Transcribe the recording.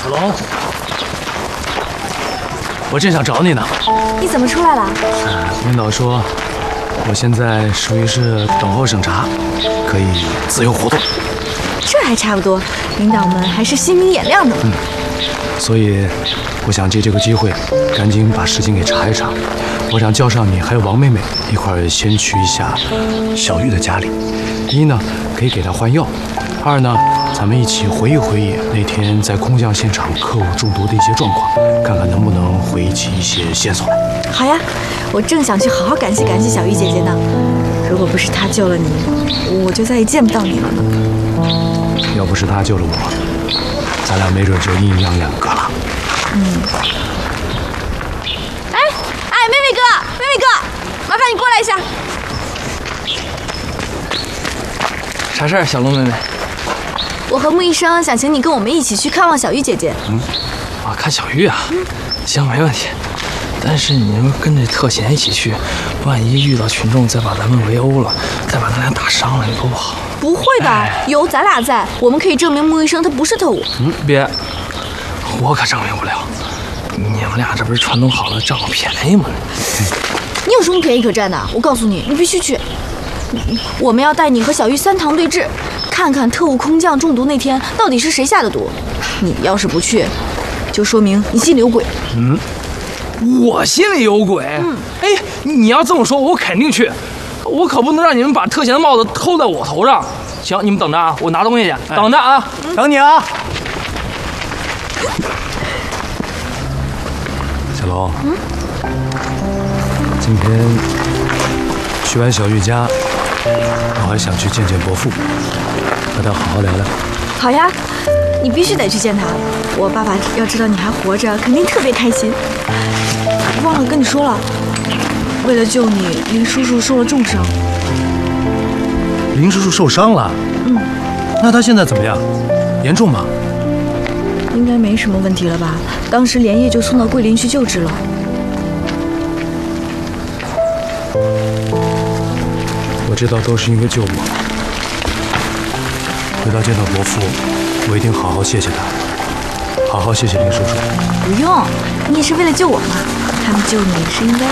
小龙，我正想找你呢。 你怎么出来了？ 领导说，我现在属于是等候审查，可以自由活动。 这还差不多，领导们还是心明眼亮的。 所以，我想借这个机会，赶紧把事情给查一查。我想叫上你还有王妹妹一块儿先去一下小玉的家里。一呢，可以给她换药；二呢，咱们一起回忆回忆那天在空降现场客户中毒的一些状况，看看能不能回忆起一些线索来。 好呀，我正想去好好感谢感谢小玉姐姐呢。如果不是她救了你，我就再也见不到你了呢。 要不是她救了我，咱俩没准就阴阳两隔了。 妹妹哥，麻烦你过来一下。 啥事儿，小龙妹妹？ 我和穆医生想请你跟我们一起去看望小玉姐姐。 看小玉啊？行，没问题。但是你们跟着特贤一起去，万一遇到群众再把咱们围殴了，再把咱俩打伤了，你多不好。 不会的，有咱俩在，我们可以证明穆医生他不是特务。 别，我可证明不了。你们俩这不是串通好了占我便宜吗？ 你有什么便宜可占的？我告诉你，你必须去。我们要带你和小玉3堂对质，看看特务空降中毒那天到底是谁下的毒。你要是不去，就说明你心里有鬼。 我心里有鬼。哎，你要这么说，我肯定去。我可不能让你们把特贤的帽子扣在我头上。行，你们等着啊，我拿东西去。等着啊， 等你啊，小龙。今天去完小玉家，我还想去见见伯父，和他好好聊聊。 好呀，你必须得去见他。我爸爸要知道你还活着，肯定特别开心。忘了跟你说了，为了救你，林叔叔受了重伤。 林叔叔受伤了？那他现在怎么样？严重吗？ 应该没什么问题了吧？当时连夜就送到桂林去救治了。 我知道都是因为救我。回到见到伯父，我一定好好谢谢他，好好谢谢林叔叔。 不用，你也是为了救我嘛。他们救你是应该的。